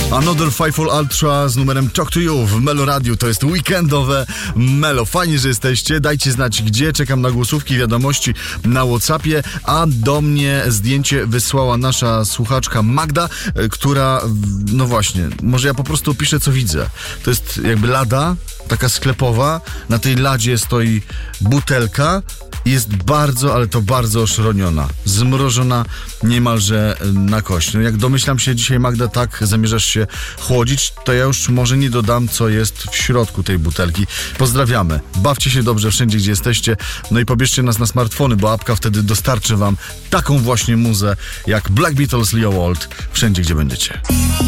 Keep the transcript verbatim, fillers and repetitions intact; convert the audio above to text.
Another Fightful Ultra z numerem Talk to You w Melo Radio. To jest weekendowe Melo. Fajnie, że jesteście. Dajcie znać gdzie. Czekam na głosówki, wiadomości na WhatsAppie. A do mnie zdjęcie wysłała nasza słuchaczka Magda, która, no właśnie, może ja po prostu opiszę, co widzę. To jest jakby lada, taka sklepowa. Na tej ladzie stoi butelka. Jest bardzo, ale to bardzo oszroniona. Zmrożona niemalże na kość. No jak domyślam się dzisiaj, Magda, tak zamierzasz się chłodzić, to ja już może nie dodam, co jest w środku tej butelki. Pozdrawiamy. Bawcie się dobrze wszędzie, gdzie jesteście. No i pobierzcie nas na smartfony, bo apka wtedy dostarczy wam taką właśnie muzę jak Black Beatles, Leo Walt, wszędzie, gdzie będziecie.